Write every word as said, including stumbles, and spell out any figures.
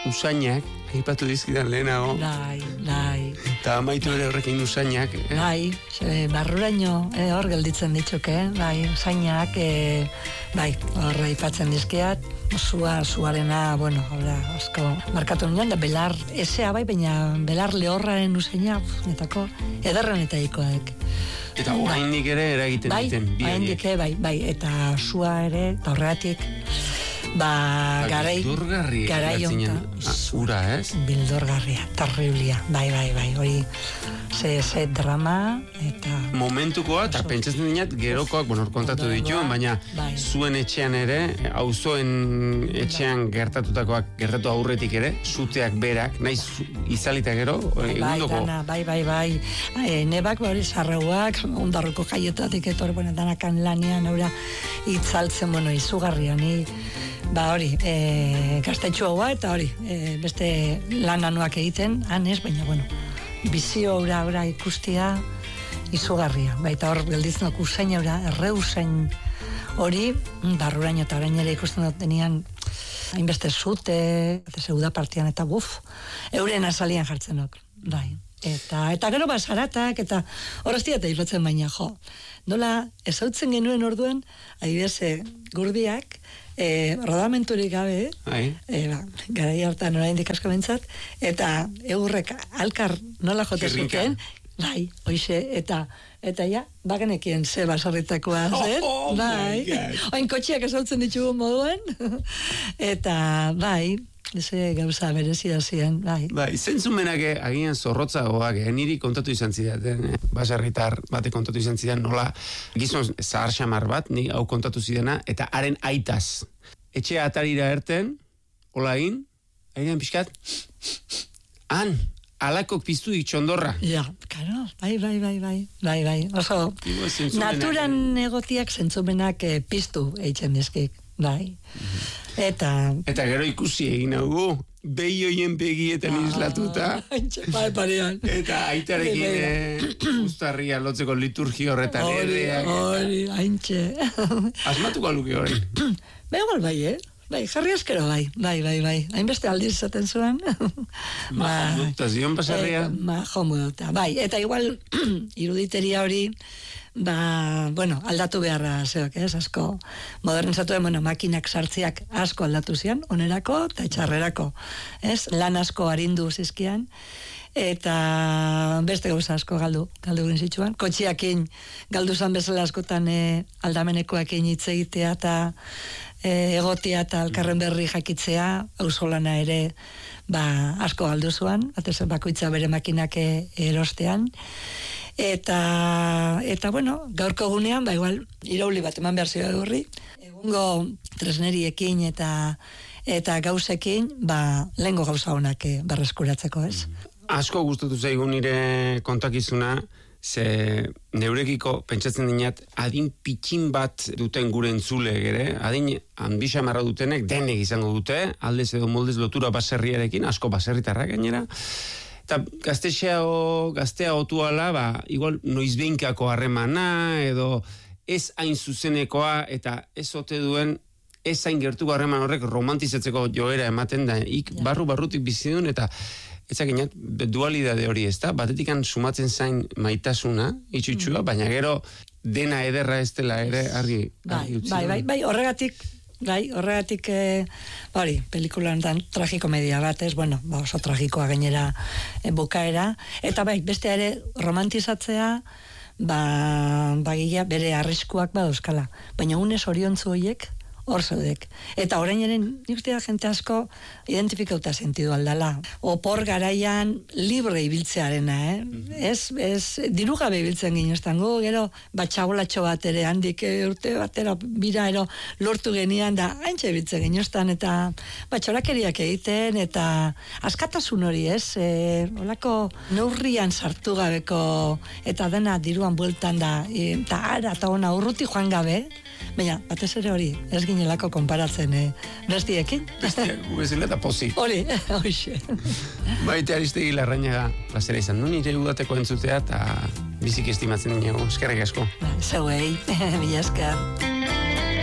usainak, aipatu dizkidan lehenago. Bai, bai. Eta amaitu ere horrekin usainak. Eh? Bai, e, barruraino e, hor gelditzen ditzuke, eh? Bai, usainak, e, bai, hor aipatzen dizkiat, zua, zuarena, bueno, hora, asko markatu nion, da belar, esea bai, baina belar lehorraren usaina, netako, ederren eta ikoek. Eta oraindik ere eragiten bai, diten. Bai, oraindik ere, bai, bai, eta zua ere, eta horregatik, ba, garai, garai onta. Ura, ez? Bildorgarria, terriblia, bai, bai, bai, hori, ze, ze drama, eta... Momentukoa, eta pentsatzen dinat, gerokoak, bueno, kontatu dituen, baina bai. Zuen etxean ere, auzoen etxean gertatutakoak, gertatu aurretik ere, zuteak berak, naiz izalita gero, bai, egundoko. Dana, bai, bai, bai, e, nebak, hori, sarrauak, ondarruko jaietatik etor, bueno, danakan lanian, aura, itzaltzen, bueno, izugarria, ni... Ba hori, e, gaztetxu haua eta hori, e, beste lan anuak egiten, han ez, baina bueno, bizio aura, aura ikustia izugarria. Baita hor, gelditzen dut usain aura, erre usain hori, barruraino eta orain ere ikusten dut denian, hainbeste zute, eta zeuda partian eta buf, euren azalian jartzen dut, bai. Eta, eta gero basaratak, eta horrezti eta ilotzen baina, jo. Nola, ezautzen genuen orduen, adibidez, gurdiak, e, rodamenturik gabe, e, ba, garai hartan oraindik asko bentzat, eta eurrek alkar nola jote zuten, bai, hoize, eta eta ja, bagenekien ze basarritakoa zen, oh, oh bai, oin kotxiak ezautzen ditugu moduen, eta bai, eze gauza berezia ziren, bai. Bai, zentzumenak agian zorrotzagoak, eh? Niri kontatu izan zidaten, eh? Baserritar bate kontatu izan zidan, nola gizon zahar xamar bat, ni hau kontatu zidana, eta haren aitaz. Etxea atarira erten, hola egin, airean pixkat, han, alakok piztu dik txondorra. Ja, karo, bai, bai, bai, bai, bai, bai, oso, naturan egotiak zentzumenak eh, piztu eitzen dizkik, bai. Mm-hmm. Eta... Eta gero ikusi egin hau, behioien begietan ah, islatuta. Bai, parean. Eta aitarekin e, ustarria lotzeko liturgi horretan erreak. Hori, haintxe. Asmatuko luke hori. Begal bai, eh? Bai, jarri askero bai, bai, bai, bai. Hainbeste aldiz zaten zuen. Majomuta, zion pasarria. Eh, Majomuta, bai. Eta igual, iruditeria hori, ba, bueno, aldatu beharra zeok, ez, asko. Modernizatu den, bueno, makinak sartziak asko aldatu zian, onerako eta txarrerako, ez? Lan asko arindu zizkian, eta beste gauza asko galdu, galdu ginen zitsuan. Kotxiakin galdu zan bezala askotan e, aldamenekoakin hitz egitea eta e, egotia eta alkarren berri jakitzea, ausolana ere, ba, asko galdu zuan, batez bakoitza bere makinak erostean. Eta, eta bueno, gaurko gunean, ba, igual, irauli bat eman behar zio horri, egungo tresneriekin eta eta gauzekin, ba, lehengo gauza honak berreskuratzeko, ez? Asko gustatu zaigu nire kontakizuna, ze neurekiko pentsatzen dinat adin pitxin bat duten gure entzule ere, adin hanbixamarra dutenek denek izango dute, aldez edo moldez lotura baserriarekin, asko baserritarra gainera, eta gaztexea o gaztea otuala, ba, igual noizbeinkako harremana, edo ez hain zuzenekoa, eta ez ote duen, ez hain gertuko harreman horrek romantizatzeko joera ematen da, ik barru-barrutik bizidun, eta ezakinat, dualidade hori ez da, batetikan sumatzen zain maitasuna, itxutxua, mm. baina gero dena ederra ez dela ere argi, argi utzi. Bai, bai, bai, horregatik, bai, horregatik, eh, hori, pelikulan dan tragikomedia bat, ez, bueno, ba, oso tragikoa gainera eh, bukaera, eta bai, beste ere romantizatzea, ba, bagila bere arriskuak badauzkala, baina unez oriontzu horiek, hor zaudek. Eta orain eren, nik uste da jente asko identifikauta sentidu aldala. Opor garaian libre ibiltzearena, eh? Mm-hmm. Ez, ez, dirugabe ibiltzen gineoztan gu, gero batxabolatxo bat ere, handik urte batera bira ero lortu genian, da haintxe ibiltzen gineoztan, eta batxorakeriak egiten, eta askatasun hori, ez? E, olako neurrian sartu gabeko, eta dena diruan bueltan da, e, eta ara, eta ona urruti joan gabe, baina, batez ere hori, ez ginelako konparatzen, eh, bestiekin. Bestiak, bezala eta pozik. Hori, hoxe. Maite Aristegi Larrañaga, plazera izan, nun nire udateko entzutea, eta bizik estimatzen dinago, eskerrik asko. Zeuei, mila esker.